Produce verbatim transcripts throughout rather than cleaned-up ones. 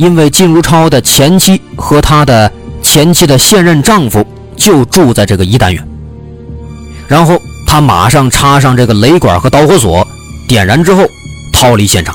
因为金如超的前妻和他的前妻的现任丈夫就住在这个一单元，然后他马上插上这个雷管和导火索，点燃之后逃离现场。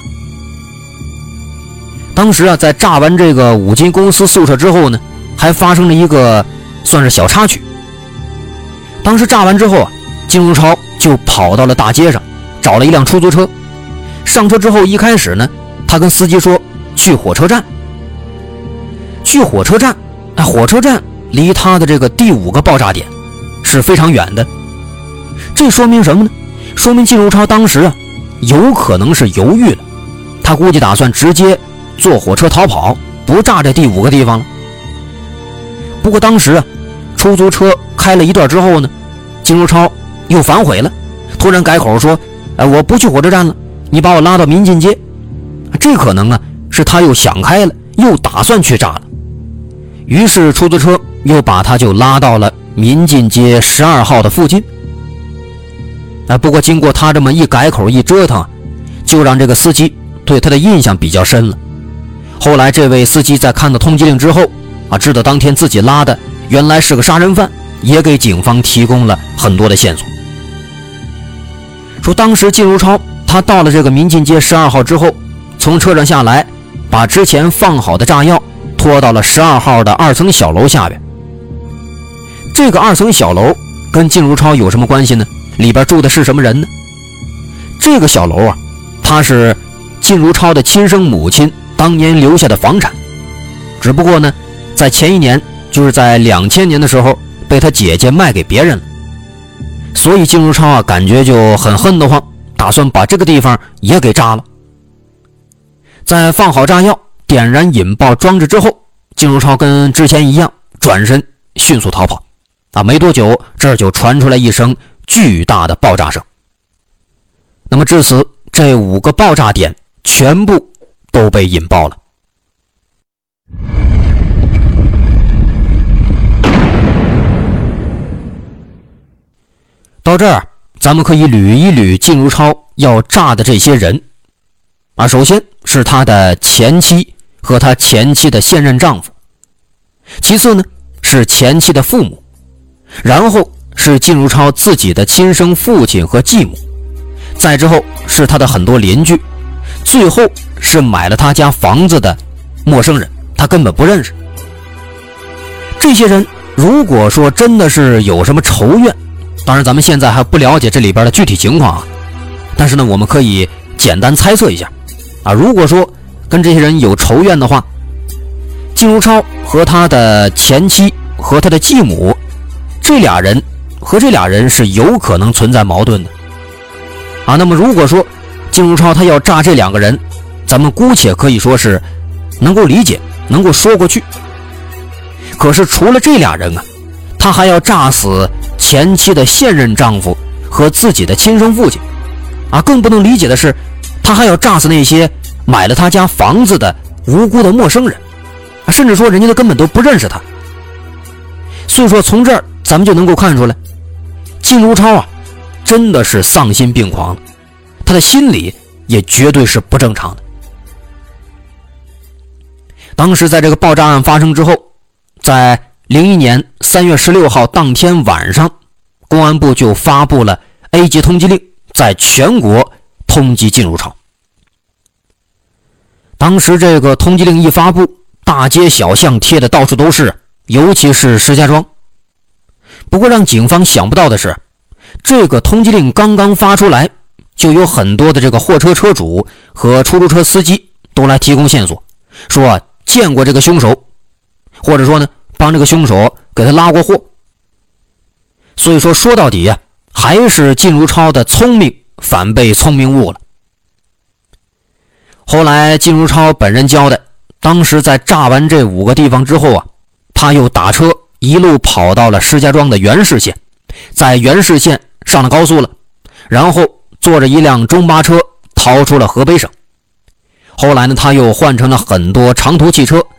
当时啊，在炸完这个五金公司宿舍之后呢，还发生了一个算是小插曲。当时炸完之后啊，金如超就跑到了大街上，找了一辆出租车。上车之后，一开始呢，他跟司机说去火车站。去火车站，哎，火车站离他的这个第五个爆炸点是非常远的。这说明什么呢？说明金如超当时啊，有可能是犹豫了，他估计打算直接坐火车逃跑，不炸这第五个地方了。不过当时啊，出租车开了一段之后呢，金如超又反悔了，突然改口说：“哎，我不去火车站了，你把我拉到民进街。”这可能啊，是他又想开了，又打算去炸了。于是出租车又把他就拉到了民进街十二号的附近。哎，不过经过他这么一改口一折腾，就让这个司机对他的印象比较深了。后来这位司机在看到通缉令之后啊，知道当天自己拉的原来是个杀人犯，也给警方提供了很多的线索。说当时金如超他到了这个民进街十二号之后，从车上下来，把之前放好的炸药拖到了十二号的二层小楼下边。这个二层小楼跟金如超有什么关系呢？里边住的是什么人呢？这个小楼啊，它是金如超的亲生母亲当年留下的房产，只不过呢，在前一年，就是在两千年的时候，被他姐姐卖给别人了。所以金如超啊，感觉就很恨得慌，打算把这个地方也给炸了。在放好炸药，点燃引爆装置之后，金如超跟之前一样，转身迅速逃跑。啊，没多久，这儿就传出来一声巨大的爆炸声。那么至此，这五个爆炸点全部都被引爆了。到这儿，咱们可以捋一捋金如超要炸的这些人。啊，首先是他的前妻和他前妻的现任丈夫，其次呢是前妻的父母，然后是金如超自己的亲生父亲和继母，再之后是他的很多邻居，最后是买了他家房子的陌生人，他根本不认识。这些人如果说真的是有什么仇怨，当然咱们现在还不了解这里边的具体情况啊，但是呢我们可以简单猜测一下啊，如果说跟这些人有仇怨的话，金如超和他的前妻和他的继母，这俩人和这俩人是有可能存在矛盾的啊。那么如果说金如超他要炸这两个人，咱们姑且可以说是能够理解，能够说过去。可是除了这俩人啊，他还要炸死前妻的现任丈夫和自己的亲生父亲啊，更不能理解的是，他还要炸死那些买了他家房子的无辜的陌生人，甚至说人家都根本都不认识他。所以说从这儿咱们就能够看出来，金如超啊真的是丧心病狂了，他的心理也绝对是不正常的。当时在这个爆炸案发生之后，在零一年三月十六号当天晚上，公安部就发布了 A 级通缉令，在全国通缉金如超。当时这个通缉令一发布，大街小巷贴的到处都是，尤其是石家庄。不过让警方想不到的是，这个通缉令刚刚发出来，就有很多的这个货车车主和出租车司机都来提供线索，说啊见过这个凶手，或者说呢帮这个凶手给他拉过货。所以说说到底啊，还是金如超的聪明反被聪明误了。后来金如超本人交代，当时在炸完这五个地方之后啊，他又打车一路跑到了石家庄的元市县，在元市县上了高速了，然后坐着一辆中巴车逃出了河北省。后来呢，他又换成了很多长途汽车，